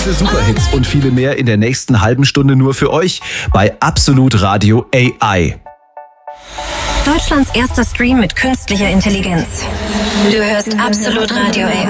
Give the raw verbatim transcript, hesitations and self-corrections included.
Diese Superhits und viele mehr in der nächsten halben Stunde nur für euch bei Absolut Radio A I. Deutschlands erster Stream mit künstlicher Intelligenz. Du hörst Absolut Radio A I.